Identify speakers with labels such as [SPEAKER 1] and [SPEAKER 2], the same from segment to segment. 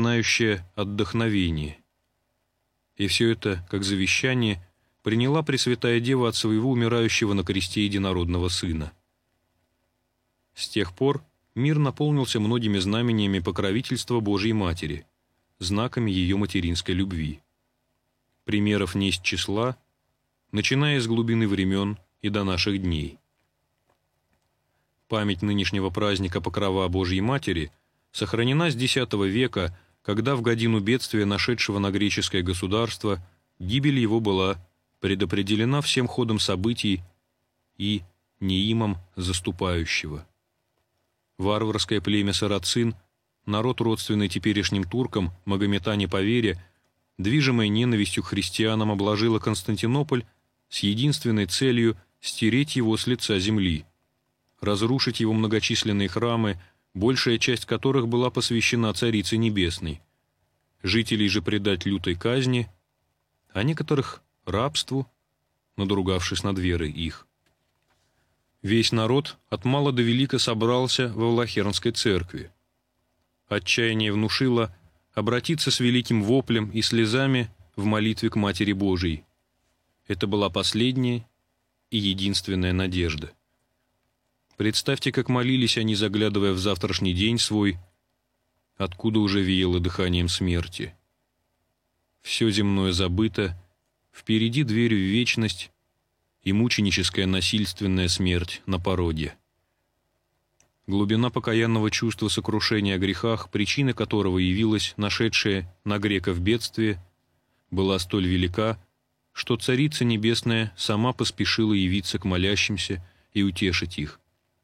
[SPEAKER 1] знающая отдохновение. И все это, как завещание, приняла Пресвятая Дева от своего умирающего на кресте единородного Сына. С тех пор мир наполнился многими знамениями покровительства Божьей Матери, знаками ее материнской любви. Примеров несть числа, начиная с глубины времен и до наших дней. Память нынешнего праздника Покрова Божьей Матери сохранена с X века, когда в годину бедствия, нашедшего на греческое государство, гибель его была предопределена всем ходом событий и неимом заступающего. Варварское племя сарацин, народ, родственный теперешним туркам, магометане по вере, движимое ненавистью к христианам, обложило Константинополь с единственной целью стереть его с лица земли, разрушить его многочисленные храмы, большая часть которых была посвящена Царице Небесной, жителей же предать лютой казни, а некоторых – рабству, надругавшись над верой их. Весь народ от мала до велика собрался во Влахернской церкви. Отчаяние внушило обратиться с великим воплем и слезами в молитве к Матери Божией. Это была последняя и единственная надежда. Представьте, как молились они, заглядывая в завтрашний день свой, откуда уже веяло дыханием смерти. Все земное забыто, впереди дверь в вечность и мученическая насильственная смерть на пороге. Глубина покаянного чувства сокрушения о грехах, причина которого явилась нашедшее на греков бедствие, была столь велика, что Царица Небесная сама поспешила явиться к молящимся и утешить их.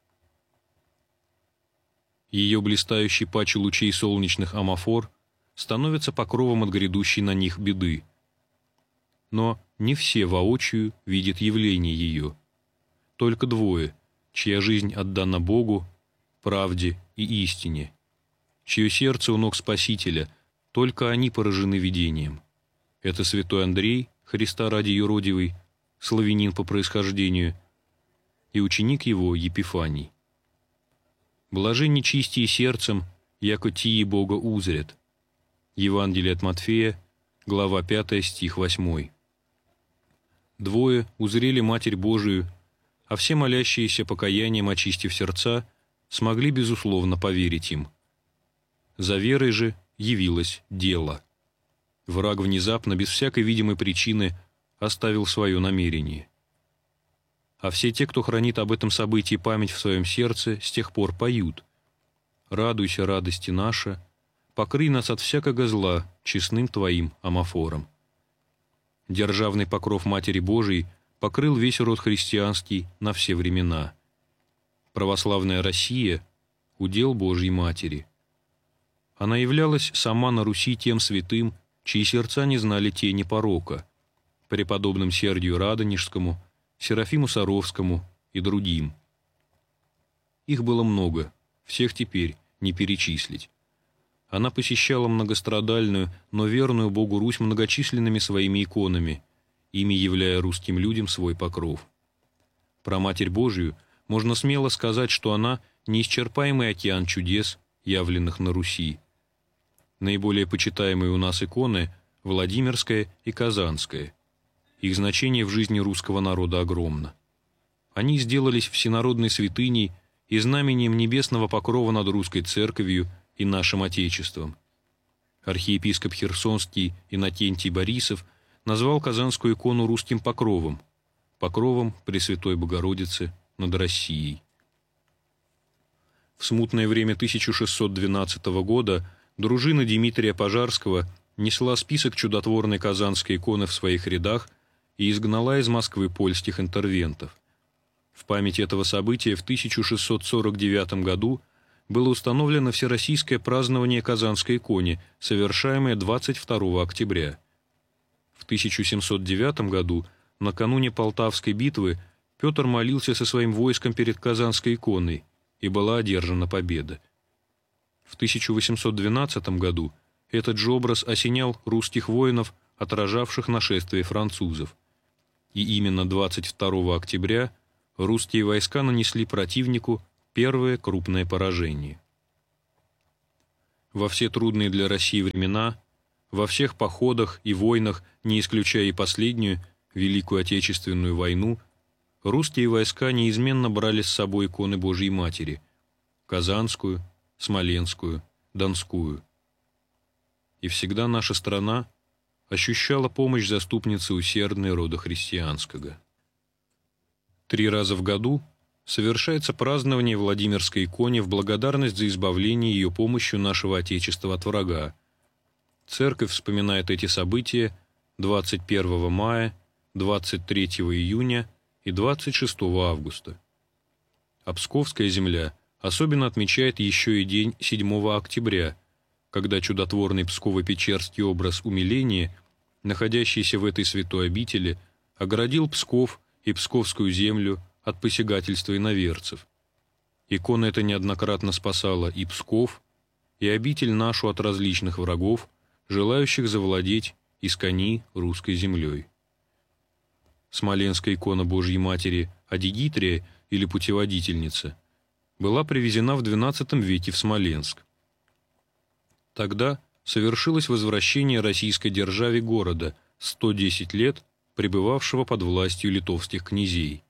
[SPEAKER 1] Ее блистающий паче лучей солнечных амафор становится покровом от грядущей на них беды. Но не все воочию видят явление ее. Только двое, чья жизнь отдана Богу, правде и истине, чье сердце у ног Спасителя, только они поражены видением. Это святой Андрей, Христа ради юродивый, славянин по происхождению, и ученик его Епифаний. Блаженни чистие сердцем, яко тии Бога узрят. Евангелие от Матфея, глава 5, стих 8. Двое узрели Матерь Божию, а все молящиеся покаянием, очистив сердца, смогли безусловно поверить им. За верой же явилось дело. Враг внезапно, без всякой видимой причины, оставил свое намерение. А все те, кто хранит об этом событии память в своем сердце, с тех пор поют: «Радуйся, радости наша, покрый нас от всякого зла честным Твоим амафором». Державный покров Матери Божией покрыл весь род христианский на все времена. Православная Россия – удел Божьей Матери. Она являлась сама на Руси тем святым, чьи сердца не знали тени порока, преподобным Сергию Радонежскому, Серафиму Саровскому и другим. Их было много, всех теперь не перечислить. Она посещала многострадальную, но верную Богу Русь многочисленными своими иконами, ими являя русским людям свой покров. Про Матерь Божию можно смело сказать, что она – неисчерпаемый океан чудес, явленных на Руси. Наиболее почитаемые у нас иконы – Владимирская и Казанская. Их значение в жизни русского народа огромно. Они сделались всенародной святыней и знамением небесного покрова над русской церковью и нашим Отечеством. Архиепископ Херсонский Иннокентий Борисов назвал Казанскую икону русским покровом, покровом Пресвятой Богородицы над Россией. В смутное время 1612 года дружина Дмитрия Пожарского несла список чудотворной казанской иконы в своих рядах и изгнала из Москвы польских интервентов. В память этого события в 1649 году было установлено всероссийское празднование Казанской иконе, совершаемое 22 октября. В 1709 году, накануне Полтавской битвы, Петр молился со своим войском перед Казанской иконой, и была одержана победа. В 1812 году этот же образ осенял русских воинов, отражавших нашествие французов. И именно 22 октября русские войска нанесли противнику первое крупное поражение. Во все трудные для России времена, во всех походах и войнах, не исключая и последнюю, Великую Отечественную войну, русские войска неизменно брали с собой иконы Божьей Матери – Казанскую, Смоленскую, Донскую. И всегда наша страна ощущала помощь заступницы усердной рода христианского. 3 раза в году совершается празднование Владимирской иконе в благодарность за избавление ее помощью нашего Отечества от врага. Церковь вспоминает эти события 21 мая, 23 июня и 26 августа. А Псковская земля особенно отмечает еще и день 7 октября, когда чудотворный Псково-Печерский образ умиления, находящийся в этой святой обители, оградил Псков и Псковскую землю от посягательства иноверцев. Икона эта неоднократно спасала и Псков, и обитель нашу от различных врагов, желающих завладеть искони русской землей. Смоленская икона Божьей Матери Адигитрия или Путеводительница была привезена в XII веке в Смоленск. Тогда совершилось возвращение российской державе города, 110 лет пребывавшего под властью литовских князей.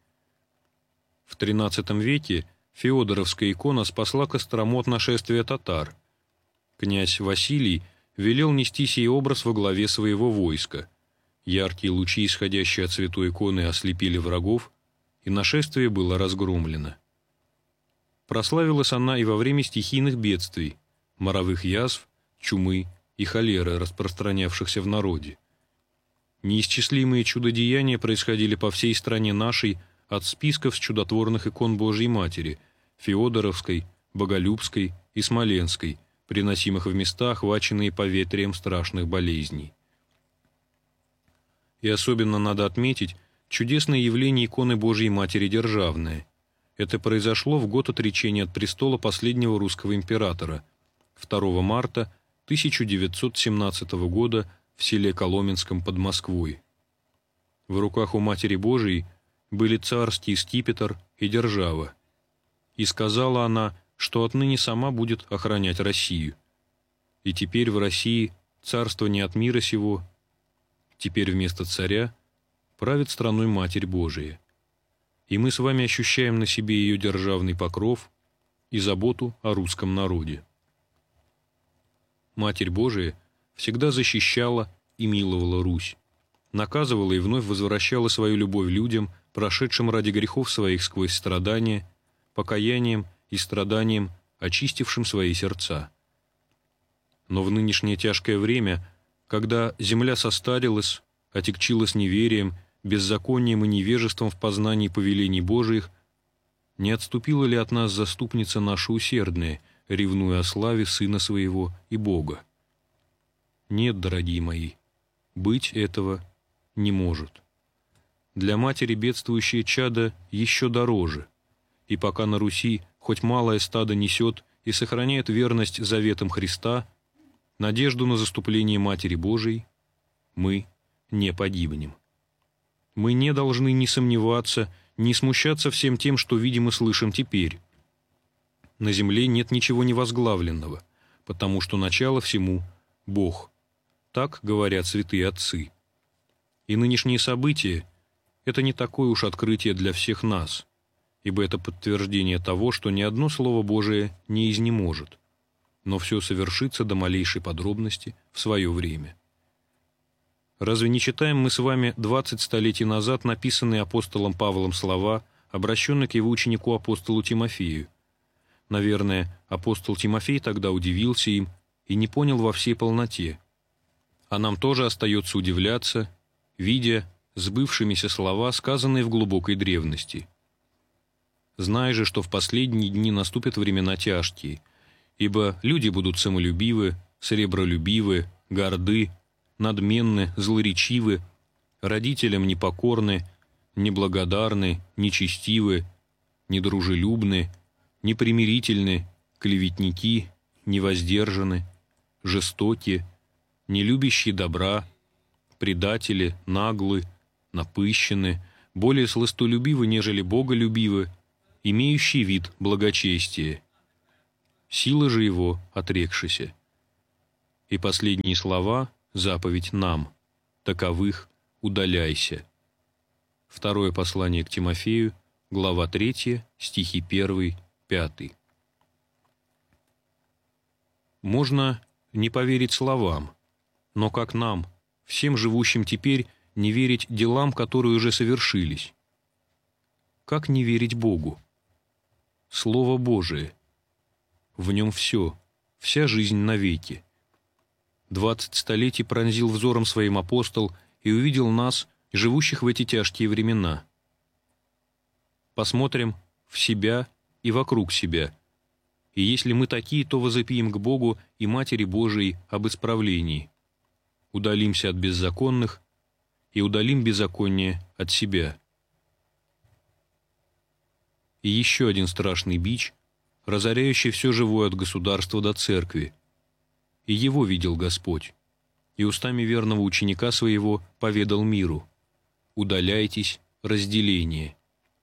[SPEAKER 1] В XIII веке Феодоровская икона спасла Кострому от нашествия татар. Князь Василий велел нести сей образ во главе своего войска. Яркие лучи, исходящие от святой иконы, ослепили врагов, и нашествие было разгромлено. Прославилась она и во время стихийных бедствий, моровых язв, чумы и холеры, распространявшихся в народе. Неисчислимые чудодеяния происходили по всей стране нашей, от списков с чудотворных икон Божьей Матери, Феодоровской, Боголюбской и Смоленской, приносимых в места, охваченные поветрием страшных болезней. И особенно надо отметить чудесное явление иконы Божьей Матери Державной. Это произошло в год отречения от престола последнего русского императора, 2 марта 1917 года в селе Коломенском под Москвой. В руках у Матери Божией были царский скипетр и держава. И сказала она, что отныне сама будет охранять Россию. И теперь в России царство не от мира сего, теперь вместо царя правит страной Матерь Божия. И мы с вами ощущаем на себе ее державный покров и заботу о русском народе. Матерь Божия всегда защищала и миловала Русь, наказывала и вновь возвращала свою любовь людям, прошедшим ради грехов своих сквозь страдания, покаянием и страданием, очистившим свои сердца. Но в нынешнее тяжкое время, когда земля состарилась, отягчилась неверием, беззаконием и невежеством в познании повелений Божиих, не отступила ли от нас заступница наша усердная, ревнуя о славе Сына Своего и Бога? Нет, дорогие мои, быть этого не может. Для матери бедствующее чадо еще дороже, и пока на Руси хоть малое стадо несет и сохраняет верность заветам Христа, надежду на заступление Матери Божией, мы не погибнем. Мы не должны ни сомневаться, ни смущаться всем тем, что видим и слышим теперь. На земле нет ничего невозглавленного, потому что начало всему – Бог. Так говорят святые отцы. И нынешние события – это не такое уж открытие для всех нас, ибо это подтверждение того, что ни одно Слово Божие не изнеможет, но все совершится до малейшей подробности в свое время. Разве не читаем мы с вами 20 столетий назад написанные апостолом Павлом слова, обращенные к его ученику апостолу Тимофею? Наверное, апостол Тимофей тогда удивился им и не понял во всей полноте. А нам тоже остается удивляться, видя сбывшимися слова, сказанные в глубокой древности. «Знай же, что в последние дни наступят времена тяжкие, ибо люди будут самолюбивы, сребролюбивы, горды, надменны, злоречивы, родителям непокорны, неблагодарны, нечестивы, недружелюбны, непримирительны, клеветники, невоздержаны, жестоки, нелюбящие добра, предатели, наглы, напыщены, более сластолюбивы, нежели боголюбивы, имеющие вид благочестия. Сила же его, отрекшися, И последние слова – заповедь нам. Таковых удаляйся. Второе послание к Тимофею, глава 3, стихи 1, 5. Можно не поверить словам, но как нам, всем живущим теперь, не верить делам, которые уже совершились? Как не верить Богу? Слово Божие. В нем все, вся жизнь навеки. 20 столетий пронзил взором своим апостол и увидел нас, живущих в эти тяжкие времена. Посмотрим в себя и вокруг себя. И если мы такие, то возопием к Богу и Матери Божией об исправлении. Удалимся от беззаконных и удалим беззаконие от себя. И еще один страшный бич, разоряющий все живое от государства до церкви. И его видел Господь, и устами верного ученика своего поведал миру: удаляйтесь, разделение.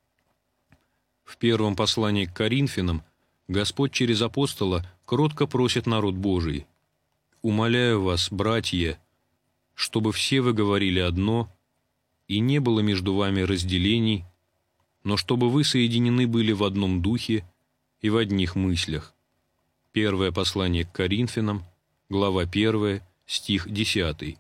[SPEAKER 1] В первом послании к Коринфянам Господь через апостола кротко просит народ Божий: «Умоляю вас, братья, чтобы все вы говорили одно, и не было между вами разделений, но чтобы вы соединены были в одном духе и в одних мыслях». Первое послание к Коринфянам, глава 1, стих 10.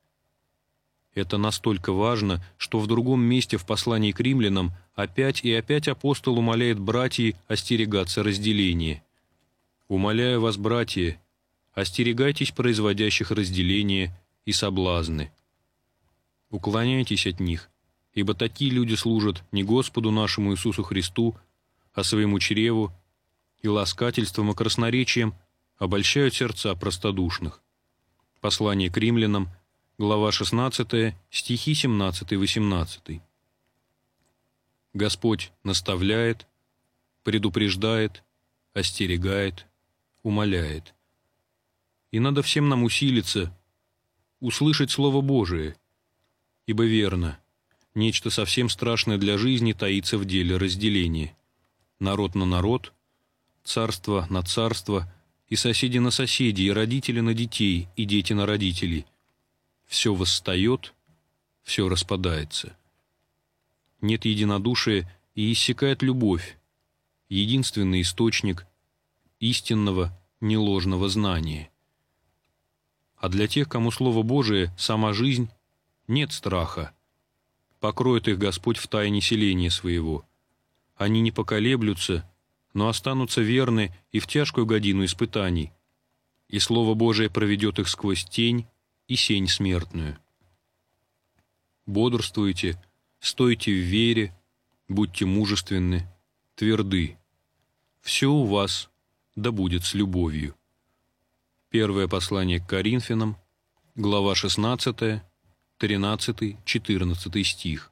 [SPEAKER 1] Это настолько важно, что в другом месте в послании к римлянам опять и опять апостол умоляет братьев остерегаться разделения. «Умоляю вас, братья, остерегайтесь производящих разделения и соблазны. Уклоняйтесь от них, ибо такие люди служат не Господу нашему Иисусу Христу, а своему чреву, и ласкательством и красноречием обольщают сердца простодушных». Послание к римлянам, глава 16, стихи 17-18. Господь наставляет, предупреждает, остерегает, умоляет. И надо всем нам усилиться, услышать Слово Божие, ибо верно, нечто совсем страшное для жизни таится в деле разделения. Народ на народ, царство на царство, и соседи на соседей, и родители на детей, и дети на родителей. Все восстает, все распадается. Нет единодушия, и иссякает любовь, единственный источник истинного, неложного знания. А для тех, кому Слово Божие – сама жизнь, нет страха. Покроет их Господь в тайне селения своего. Они не поколеблются, но останутся верны и в тяжкую годину испытаний, и Слово Божие проведет их сквозь тень и сень смертную. Бодрствуйте, стойте в вере, будьте мужественны, тверды. Все у вас да будет с любовью. Первое послание к Коринфянам, глава 16, 13-14 стих.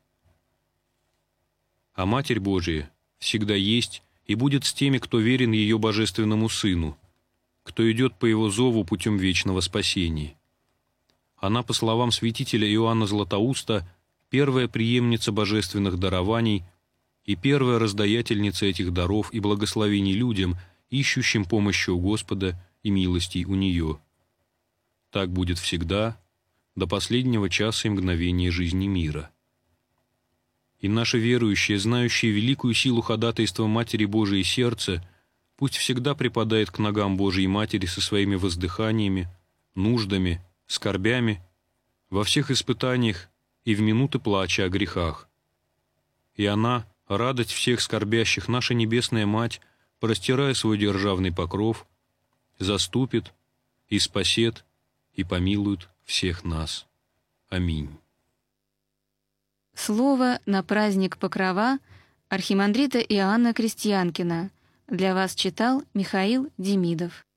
[SPEAKER 1] А Матерь Божия всегда есть и будет с теми, кто верен ее Божественному Сыну, кто идет по его зову путем вечного спасения. Она, по словам святителя Иоанна Златоуста, первая преемница божественных дарований и первая раздаятельница этих даров и благословений людям, ищущим помощи у Господа и милостей у нее. Так будет всегда, до последнего часа и мгновения жизни мира. И наше верующее, знающее великую силу ходатайства Матери Божией сердце, пусть всегда припадает к ногам Божией Матери со своими воздыханиями, нуждами, скорбями, во всех испытаниях и в минуты плача о грехах. И она, радость всех скорбящих, наша Небесная Мать, простирая свой державный покров, заступит и спасет и помилует всех нас. Аминь.
[SPEAKER 2] Слово на праздник Покрова архимандрита Иоанна Крестьянкина для вас читал Михаил Демидов.